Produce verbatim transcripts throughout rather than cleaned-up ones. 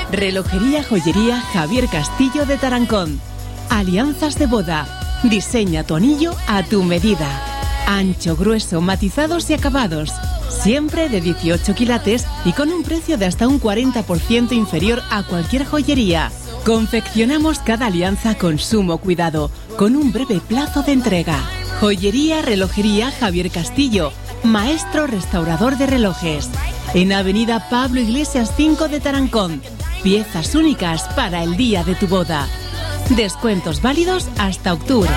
Relojería Joyería Javier Castillo de Tarancón. Alianzas de boda. Diseña tu anillo a tu medida. Ancho, grueso, matizados y acabados. Siempre de dieciocho quilates y con un precio de hasta un cuarenta por ciento inferior a cualquier joyería. Confeccionamos cada alianza con sumo cuidado, con un breve plazo de entrega. Joyería Relojería Javier Castillo, maestro restaurador de relojes. En Avenida Pablo Iglesias cinco de Tarancón. Piezas únicas para el día de tu boda. Descuentos válidos hasta octubre.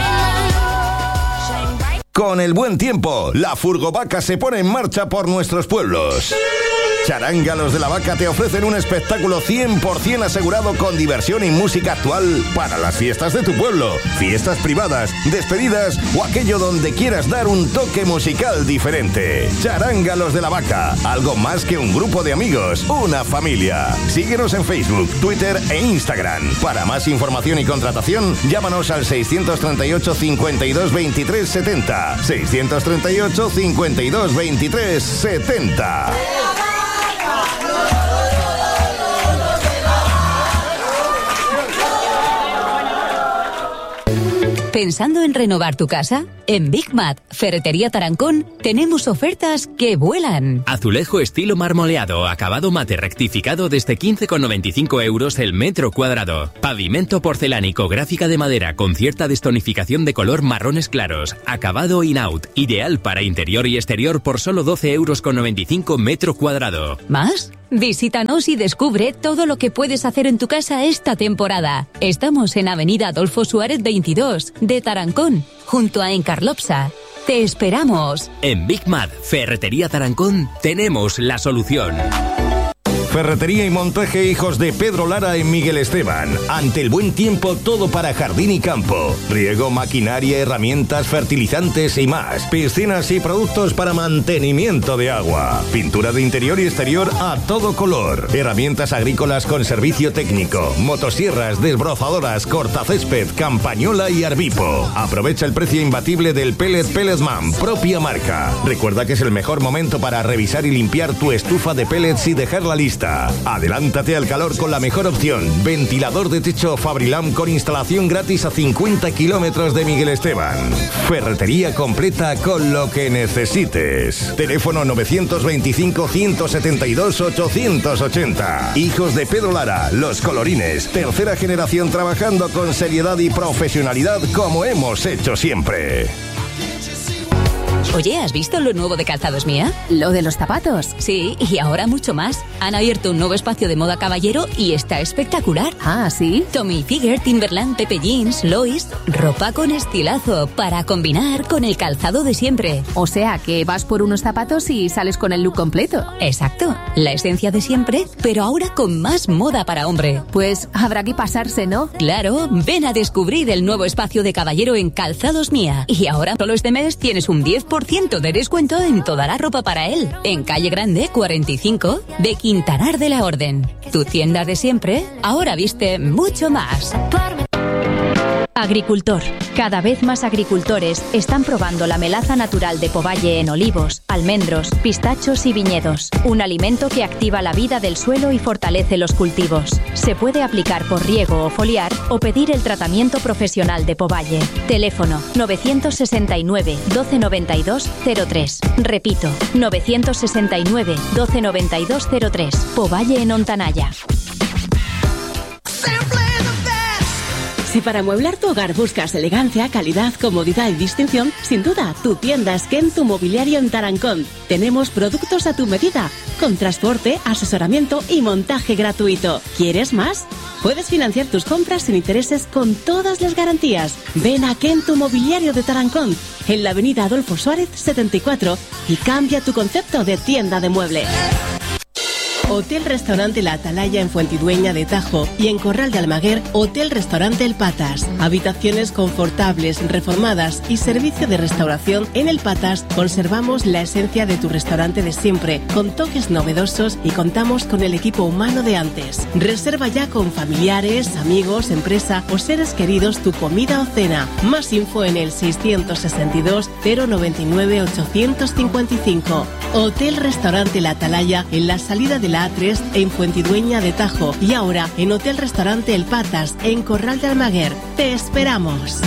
Con el buen tiempo, la Furgovaca se pone en marcha por nuestros pueblos. Charanga Los de la Vaca te ofrecen un espectáculo cien por ciento asegurado con diversión y música actual para las fiestas de tu pueblo, fiestas privadas, despedidas o aquello donde quieras dar un toque musical diferente. Charanga Los de la Vaca, algo más que un grupo de amigos, una familia. Síguenos en Facebook, Twitter e Instagram. Para más información y contratación, llámanos al seiscientos treinta y ocho, cincuenta y dos, veintitrés, setenta. seiscientos treinta y ocho, cincuenta y dos, veintitrés, setenta. ¿Pensando en renovar tu casa? En Big Mat, Ferretería Tarancón, tenemos ofertas que vuelan. Azulejo estilo marmoleado, acabado mate rectificado desde quince con noventa y cinco euros el metro cuadrado. Pavimento porcelánico, gráfica de madera con cierta destonificación de color marrones claros. Acabado in-out, ideal para interior y exterior por solo doce euros con noventa y cinco metro cuadrado. ¿Más? Visítanos y descubre todo lo que puedes hacer en tu casa esta temporada. Estamos en Avenida Adolfo Suárez veintidós, de Tarancón, junto a Encarlopsa. ¡Te esperamos! En Big Mat, Ferretería Tarancón, tenemos la solución. Ferretería y montaje Hijos de Pedro Lara en Miguel Esteban. Ante el buen tiempo, todo para jardín y campo. Riego, maquinaria, herramientas, fertilizantes y más. Piscinas y productos para mantenimiento de agua. Pintura de interior y exterior a todo color. Herramientas agrícolas con servicio técnico. Motosierras, desbrozadoras, cortacésped, campañola y arbipo. Aprovecha el precio imbatible del pellet Pelletman, propia marca. Recuerda que es el mejor momento para revisar y limpiar tu estufa de pellets y dejarla lista. Adelántate al calor con la mejor opción. Ventilador de techo Fabrilam con instalación gratis a cincuenta kilómetros de Miguel Esteban. Ferretería completa con lo que necesites. Teléfono novecientos veinticinco, ciento setenta y dos, ochocientos ochenta. Hijos de Pedro Lara, los colorines. Tercera generación trabajando con seriedad y profesionalidad como hemos hecho siempre. Oye, ¿has visto lo nuevo de Calzados Mía? ¿Lo de los zapatos? Sí, y ahora mucho más. Han abierto un nuevo espacio de moda caballero y está espectacular. Ah, ¿sí? Tommy Hilfiger, Timberland, Pepe Jeans, Lois. Ropa con estilazo para combinar con el calzado de siempre. O sea, que vas por unos zapatos y sales con el look completo. Exacto. La esencia de siempre, pero ahora con más moda para hombre. Pues habrá que pasarse, ¿no? Claro. Ven a descubrir el nuevo espacio de caballero en Calzados Mía. Y ahora, solo este mes, tienes un diez por ciento de descuento en toda la ropa para él. En Calle Grande cuarenta y cinco de Quintanar de la Orden. Tu tienda de siempre ahora viste mucho más. Agricultor. Cada vez más agricultores están probando la melaza natural de Povalle en olivos, almendros, pistachos y viñedos. Un alimento que activa la vida del suelo y fortalece los cultivos. Se puede aplicar por riego o foliar o pedir el tratamiento profesional de Povalle. Teléfono novecientos sesenta y nueve, doce noventa y dos, cero tres. Repito, novecientos sesenta y nueve, doce noventa y dos, cero tres. Povalle en Ontanaya. Si para amueblar tu hogar buscas elegancia, calidad, comodidad y distinción, sin duda, tu tienda es Kentu Mobiliario en Tarancón. Tenemos productos a tu medida, con transporte, asesoramiento y montaje gratuito. ¿Quieres más? Puedes financiar tus compras sin intereses con todas las garantías. Ven a Kentu Mobiliario de Tarancón, en la avenida Adolfo Suárez setenta y cuatro, y cambia tu concepto de tienda de muebles. Hotel Restaurante La Atalaya en Fuentidueña de Tajo y en Corral de Almaguer, Hotel Restaurante El Patas. Habitaciones confortables, reformadas y servicio de restauración en El Patas. Conservamos la esencia de tu restaurante de siempre, con toques novedosos y contamos con el equipo humano de antes. Reserva ya con familiares, amigos, empresa o seres queridos tu comida o cena. Más info en el seiscientos sesenta y dos, cero noventa y nueve, ochocientos cincuenta y cinco. Hotel Restaurante La Atalaya en la salida de la la A tres en Fuentidueña de Tajo y ahora en Hotel Restaurante El Patas en Corral de Almaguer. ¡Te esperamos!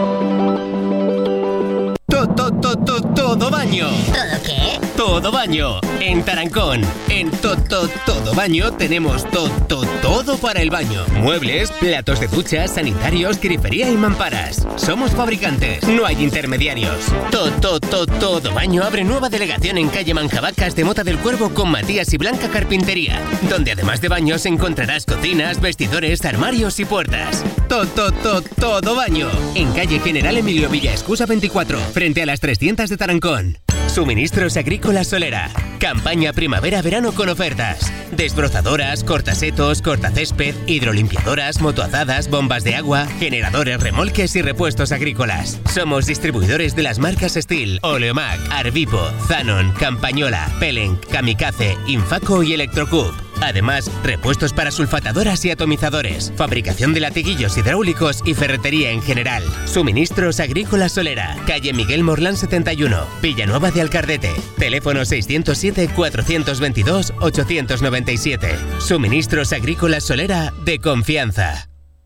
Todo, todo, todo, todo baño. ¿Todo qué? Todo baño. En Tarancón. En Todo, todo baño tenemos todo, todo, todo para el baño. Muebles, platos de ducha, sanitarios, grifería y mamparas. Somos fabricantes, no hay intermediarios. Todo, todo, todo, todo baño abre nueva delegación en calle Manjabacas de Mota del Cuervo con Matías y Blanca Carpintería, donde además de baños encontrarás cocinas, vestidores, armarios y puertas. Todo, todo, todo, todo baño. En calle General Emilio Villaescusa veinticuatro, frente a las trescientas de Tarancón. Suministros Agrícolas Solera. Campaña primavera-verano con ofertas. Desbrozadoras, cortasetos, cortacésped, hidrolimpiadoras, motoazadas, bombas de agua, generadores, remolques y repuestos agrícolas. Somos distribuidores de las marcas Steel, Oleomac, Arvipo, Zanon, Campañola, Pellenc, Kamikaze, Infaco y Electrocube. Además, repuestos para sulfatadoras y atomizadores, fabricación de latiguillos hidráulicos y ferretería en general. Suministros Agrícolas Solera, calle Miguel Morlán setenta y uno, Villanueva de Alcardete. Teléfono seiscientos siete, cuatrocientos veintidós, ochocientos noventa y siete. Suministros Agrícolas Solera de confianza.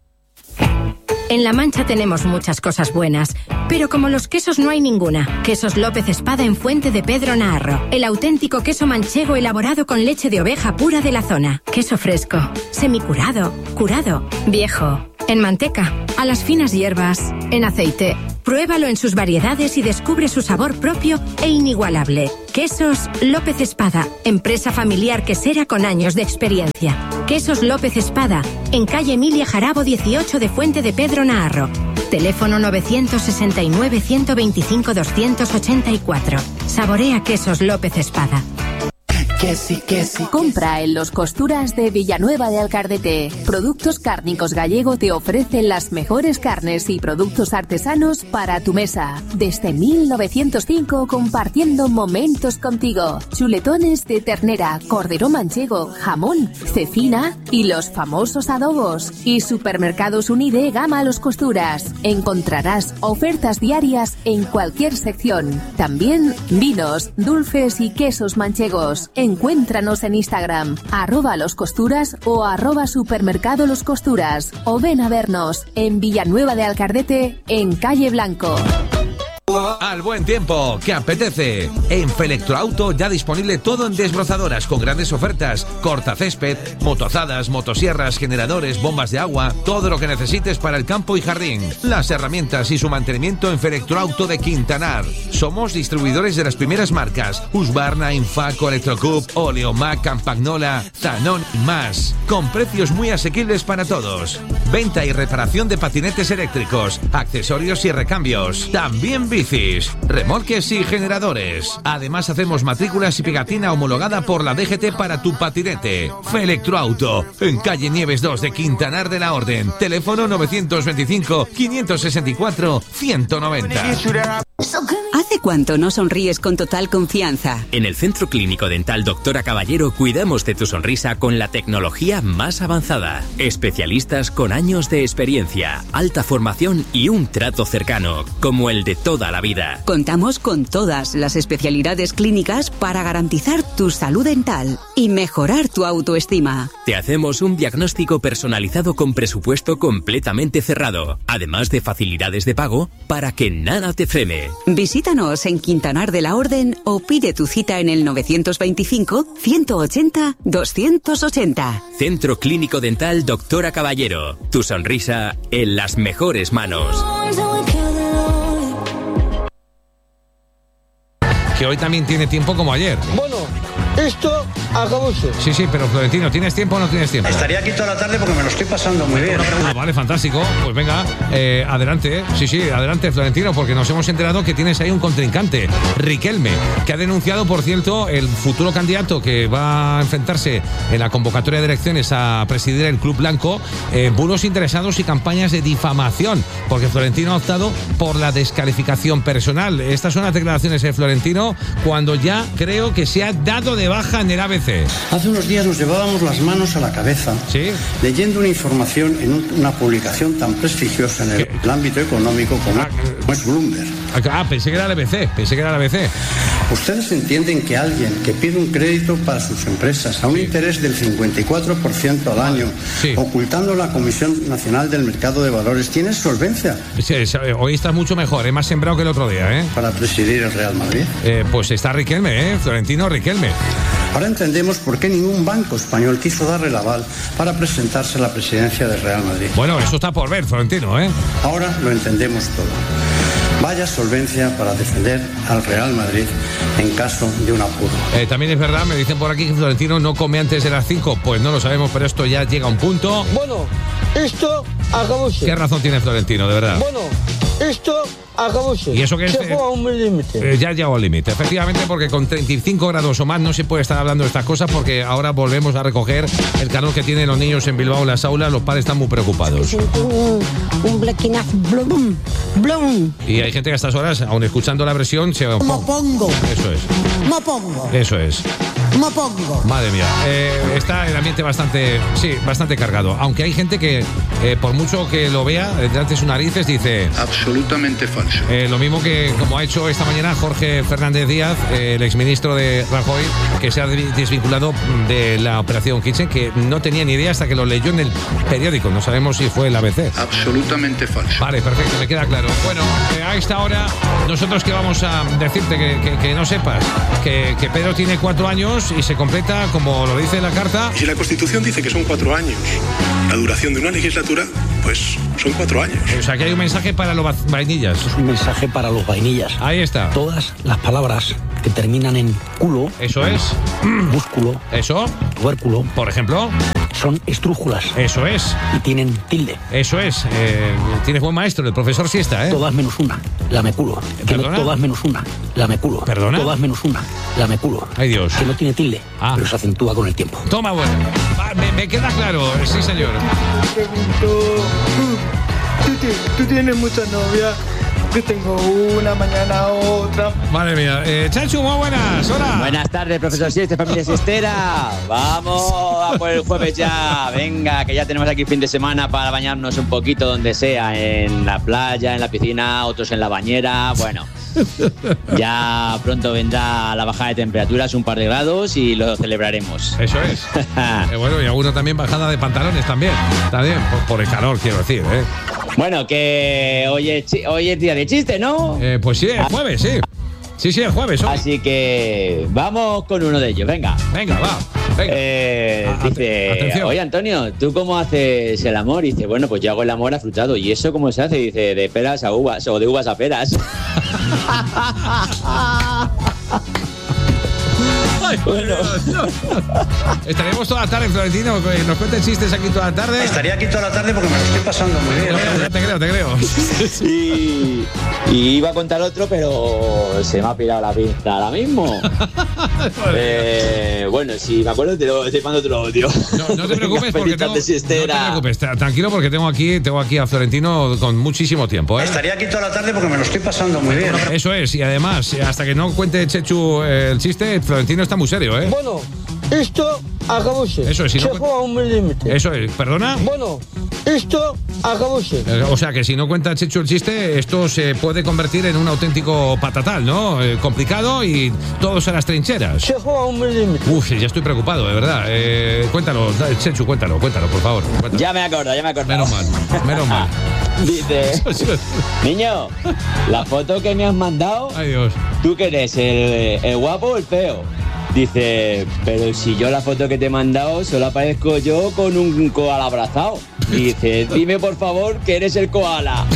En La Mancha tenemos muchas cosas buenas, pero como los quesos no hay ninguna. Quesos López Espada en Fuente de Pedro Naharro. El auténtico queso manchego elaborado con leche de oveja pura de la zona. Queso fresco, semicurado, curado, viejo, en manteca, a las finas hierbas, en aceite. Pruébalo en sus variedades y descubre su sabor propio e inigualable. Quesos López Espada, empresa familiar quesera con años de experiencia. Quesos López Espada, en calle Emilia Jarabo dieciocho de Fuente de Pedro Naharro. Teléfono novecientos sesenta y nueve, ciento veinticinco, doscientos ochenta y cuatro. Saborea Quesos López Espada. Que sí, que sí. Compra en Los Costuras de Villanueva de Alcardete. Productos Cárnicos Gallego te ofrecen las mejores carnes y productos artesanos para tu mesa. Desde mil novecientos cinco compartiendo momentos contigo. Chuletones de ternera, cordero manchego, jamón, cecina y los famosos adobos. Y Supermercados Unide Gama Los Costuras. Encontrarás ofertas diarias en cualquier sección. También vinos, dulces y quesos manchegos. Encuéntranos en Instagram, arroba Los Costuras o arroba Supermercado Los Costuras. O ven a vernos en Villanueva de Alcardete, en Calle Blanco. Al buen tiempo, que apetece. En Felectroauto ya disponible todo en desbrozadoras con grandes ofertas, cortacésped, motozadas, motosierras, generadores, bombas de agua, todo lo que necesites para el campo y jardín. Las herramientas y su mantenimiento en Felectroauto de Quintanar. Somos distribuidores de las primeras marcas Husqvarna, Infaco, Electrocube, Oleomac, Campagnola, Zanon y más, con precios muy asequibles para todos. Venta y reparación de patinetes eléctricos, accesorios y recambios. También bicis, remolques y generadores. Además hacemos matrículas y pegatina homologada por la D G T para tu patinete. Felectroauto, en calle Nieves dos de Quintanar de la Orden. Teléfono novecientos veinticinco, quinientos sesenta y cuatro, ciento noventa. ¿Hace cuánto no sonríes con total confianza? En el Centro Clínico Dental Doctora Caballero cuidamos de tu sonrisa con la tecnología más avanzada. Especialistas con años de experiencia, alta formación y un trato cercano, como el de toda la vida. Contamos con todas las especialidades clínicas para garantizar tu salud dental y mejorar tu autoestima. Te hacemos un diagnóstico personalizado con presupuesto completamente cerrado, además de facilidades de pago para que nada te frene. Visítanos en Quintanar de la Orden o pide tu cita en el novecientos veinticinco, ciento ochenta, doscientos ochenta. Centro Clínico Dental Doctora Caballero. Tu sonrisa en las mejores manos. Que hoy también tiene tiempo como ayer. Bueno, esto acabóse. Sí, sí, pero Florentino, ¿tienes tiempo o no tienes tiempo? Estaría aquí toda la tarde porque me lo estoy pasando muy bien. Ah, vale, fantástico. Pues venga, eh, adelante. ¿eh? Sí, sí, adelante, Florentino, porque nos hemos enterado que tienes ahí un contrincante, Riquelme, que ha denunciado, por cierto, el futuro candidato que va a enfrentarse en la convocatoria de elecciones a presidir el Club Blanco, eh, bulos interesados y campañas de difamación, porque Florentino ha optado por la descalificación personal. Estas son las declaraciones de Florentino cuando ya creo que se ha dado de baja en el A B C. Hace unos días nos llevábamos las manos a la cabeza, ¿sí?, leyendo una información en un, una publicación tan prestigiosa en el, el ámbito económico como, ah, como es Bloomberg. Ah, pensé que era la B C, pensé que era la B C. ¿Ustedes entienden que alguien que pide un crédito para sus empresas a un interés del cincuenta y cuatro por ciento al año, sí, ocultando la Comisión Nacional del Mercado de Valores, tiene solvencia? Sí, hoy estás mucho mejor, ¿eh? Más sembrado que el otro día, ¿eh? Para presidir el Real Madrid. Eh, pues está Riquelme, ¿eh? Florentino Riquelme. Ahora entendemos por qué ningún banco español quiso darle el aval para presentarse a la presidencia del Real Madrid. Bueno, eso está por ver, Florentino, ¿eh? Ahora lo entendemos todo. Vaya solvencia para defender al Real Madrid en caso de un apuro. Eh, también es verdad, me dicen por aquí que Florentino no come antes de las cinco. Pues no lo sabemos, pero esto ya llega a un punto. Bueno, esto acabóse. ¿Qué razón tiene Florentino, de verdad? Bueno, esto acabóse. ¿Y eso qué es? Se juega a un límite. Eh, ya llegó al límite, efectivamente, porque con treinta y cinco grados o más no se puede estar hablando de estas cosas, porque ahora volvemos a recoger el calor que tienen los niños en Bilbao en las aulas. Los padres están muy preocupados. Un, un blackinazo, blum, blum. Y hay gente que a estas horas, aun escuchando la versión, se... Me pongo. Eso es. Me pongo. Eso es. Me pongo. Madre mía, eh, está el ambiente bastante, sí, bastante cargado. Aunque hay gente que, eh, por mucho que lo vea delante de sus narices, dice... Absolutamente falso. Eh, lo mismo que como ha hecho esta mañana Jorge Fernández Díaz, eh, el exministro de Rajoy, que se ha desvinculado de la operación Kitchen, que no tenía ni idea hasta que lo leyó en el periódico. No sabemos si fue el A B C. Absolutamente falso. Vale, perfecto, me queda claro. Bueno, eh, a esta hora, nosotros que vamos a decirte que, que, que no sepas que, que Pedro tiene cuatro años y se completa, como lo dice la carta. Y si la Constitución dice que son cuatro años, la duración de una legislatura, pues son cuatro años. O sea, que hay un mensaje para los vainillas. Es un mensaje para los vainillas. Ahí está. Todas las palabras que terminan en culo. Eso es. Músculo. Eso. Tubérculo. Por ejemplo. Son estrújulas. Eso es. Y tienen tilde. Eso es. Eh, tienes buen maestro, el profesor Siesta, ¿eh? Todas menos una. Lameculo. ¿Perdona? Todas menos una. Lameculo. ¿Perdona? Todas menos una. Lameculo. Ay, Dios. Que no tiene tilde, ah. pero se acentúa con el tiempo. Toma, bueno. Va, me, me queda claro. Sí, señor. Pregunto, ¿tú, tú tienes muchas novias? Que tengo una, mañana otra. Madre mía. Eh, Chachu, muy buenas. Hola. Buenas tardes, profesor Sieste, familia siestera. Vamos a por el jueves ya. Venga, que ya tenemos aquí fin de semana para bañarnos un poquito donde sea. En la playa, en la piscina, otros en la bañera. Bueno, ya pronto vendrá la bajada de temperaturas, un par de grados, y lo celebraremos. Eso es. eh, bueno, y alguno también bajada de pantalones también. También, por, por el calor, quiero decir, ¿eh? Bueno, que hoy es, hoy es día de chiste, ¿no? Eh, pues sí, el jueves, sí. Sí, sí, el jueves. Hoy. Así que vamos con uno de ellos, venga. Venga, va. Venga. Eh, a, dice, atención. Oye, Antonio, ¿tú cómo haces el amor? Y dice, bueno, pues yo hago el amor afrutado. ¿Y eso cómo se hace? Dice, de peras a uvas o de uvas a peras. Ay, bueno. Estaremos toda la tarde, Florentino. Nos cuenten chistes aquí toda la tarde. Estaría aquí toda la tarde porque me lo estoy pasando muy bien. No, no, te creo, te creo. Y, y iba a contar otro, pero se me ha pirado la pinza ahora mismo. eh, bueno, si me acuerdo, te, lo, te mando otro audio. No, no te preocupes porque tengo, no te preocupes, tranquilo porque tengo aquí, tengo aquí a Florentino con muchísimo tiempo, ¿eh? Estaría aquí toda la tarde porque me lo estoy pasando muy bien. Eso es, y además, hasta que no cuente Chechu el chiste, Florentino está muy serio, ¿eh? Bueno, esto acabóse. Eso es, si se no juega a un límite. Eso es, ¿perdona? Bueno, esto acabóse. Eh, o sea que si no cuenta Chechu el chiste, esto se puede convertir en un auténtico patatal, ¿no? Eh, complicado y todos a las trincheras. Se juega a un límite. Uf, ya estoy preocupado, de verdad. Eh, cuéntalo, Chechu, cuéntalo, cuéntalo, por favor. Cuéntalo. Ya me acuerdo, ya me acuerdo. Menos mal, menos mal. Dice, niño, la foto que me has mandado, ay Dios, ¿tú qué eres, el, el guapo o el feo? Dice, pero si yo la foto que te he mandado solo aparezco yo con un koala abrazado. Y dice, dime por favor que eres el koala.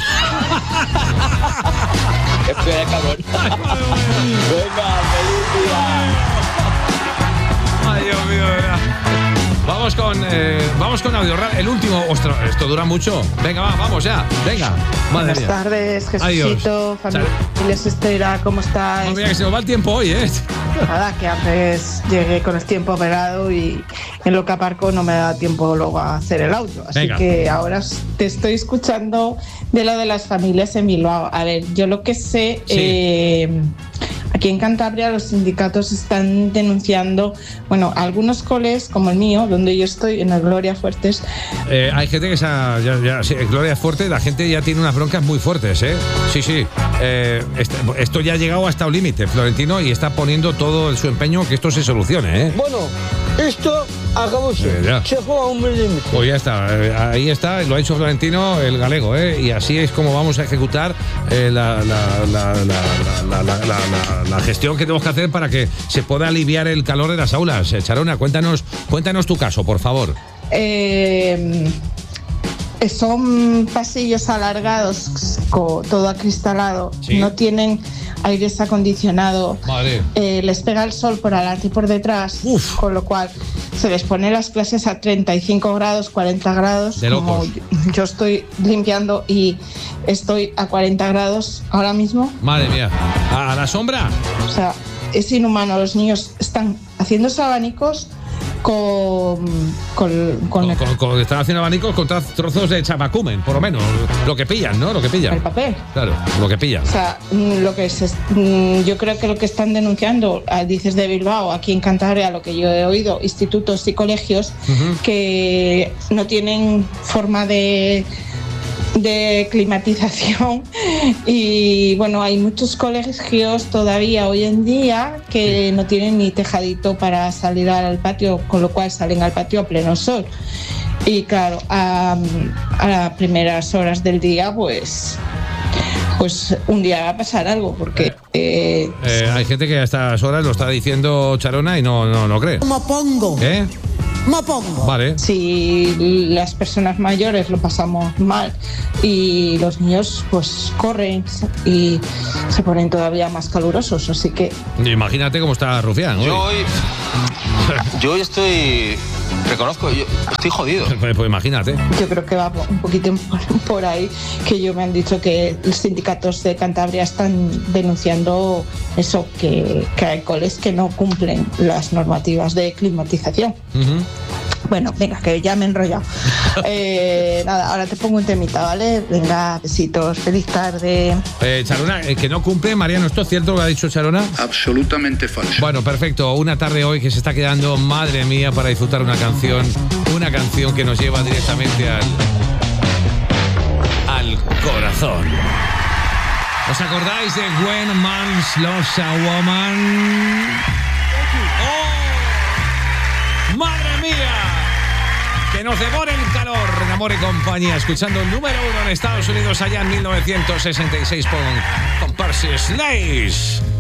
Espera, cabrón. Venga, feliz día. Ay, Dios mío, verdad. Vamos con, eh, vamos con audio. El último. Ostras, esto dura mucho. Venga, va, vamos ya. Venga. Madre Buenas mía. tardes, Jesucito, familia Siestera, ¿cómo estáis? No, mira que se nos va el tiempo hoy, ¿eh? Nada, que antes llegué con el tiempo pegado y en lo que aparco no me da tiempo luego a hacer el audio. Así Venga. que ahora te estoy escuchando de lo de las familias en Bilbao. A ver, yo lo que sé, Sí. eh, Aquí en Cantabria los sindicatos están denunciando, bueno, algunos coles como el mío, donde yo estoy, en el Gloria Fuertes. Eh, hay gente que se ha, ya, ya, sí, Gloria Fuerte, la gente ya tiene unas broncas muy fuertes, ¿eh? Sí, sí. Eh, este, esto ya ha llegado hasta un límite, Florentino, y está poniendo todo su empeño que esto se solucione, ¿eh? Bueno, esto acabóse. Eh, ya. Se juega un límite. Pues ya está, eh, ahí está, lo ha hecho Florentino, el galego, ¿eh? Y así es como vamos a ejecutar eh, la, la, la, la, la, la, la, la, la gestión que tenemos que hacer para que se pueda aliviar el calor de las aulas. Eh, Charona, cuéntanos, cuéntanos tu caso, por favor. Eh, son pasillos alargados, con todo acristalado, ¿sí? No tienen aires acondicionado, eh, les pega el sol por adelante y por detrás. Uf. Con lo cual se les pone las clases a treinta y cinco grados, cuarenta grados, de como yo, yo estoy limpiando y estoy a cuarenta grados ahora mismo. Madre mía, ¿a la sombra? O sea, es inhumano. Los niños están haciendo abanicos con con, con, con, con, con están haciendo abanicos con trozos de chapacumen, por lo menos, lo que pillan, ¿no? Lo que pillan. El papel. Claro, lo que pillan. O sea, lo que es, yo creo que lo que están denunciando, dices de Bilbao, aquí en Cantabria, lo que yo he oído, institutos y colegios uh-huh. que no tienen forma de de climatización y bueno, hay muchos colegios todavía hoy en día que no tienen ni tejadito para salir al patio, con lo cual salen al patio a pleno sol y claro, a, a las primeras horas del día pues pues un día va a pasar algo porque eh, eh, hay gente que a estas horas lo está diciendo Charona y no, no, no cree. ¿Cómo pongo? ¿Eh? Me pongo. Vale. Si las personas mayores lo pasamos mal y los niños pues corren y se ponen todavía más calurosos, así que... Imagínate cómo está Rufián. Yo hoy... Yo hoy estoy... Reconozco, yo estoy jodido. Pues, pues imagínate. Yo creo que va un poquito por, por ahí, que yo me han dicho que los sindicatos de Cantabria están denunciando eso, que, que hay coles que no cumplen las normativas de climatización. Uh-huh. Bueno, venga, que ya me he enrollado. eh, nada, ahora te pongo un temita, ¿vale? Venga, besitos, feliz tarde. Eh, Charona, eh, que no cumple, Mariano, ¿esto es cierto lo que ha dicho Charona? Absolutamente falso. Bueno, perfecto. Una tarde hoy que se está quedando, madre mía, para disfrutar una canción, una canción que nos lleva directamente al, al corazón. ¿Os acordáis de When a Man Loves a Woman? ¡Oh! ¡Madre mía! Que nos devore el calor en Amor y Compañía, escuchando el número uno en Estados Unidos allá en mil novecientos sesenta y seis con, con Percy Sledge.